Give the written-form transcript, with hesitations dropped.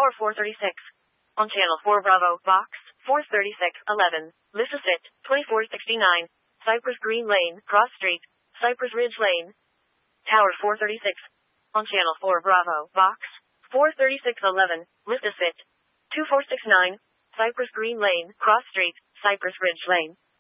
Tower 436. On Channel 4 Bravo, Box 43611. Lissasit 2469. Cypress Green Lane, Cross Street, Cypress Ridge Lane. Tower 436. On Channel 4 Bravo, Box 43611. Lissasit 2469. Cypress Green Lane, Cross Street, Cypress Ridge Lane.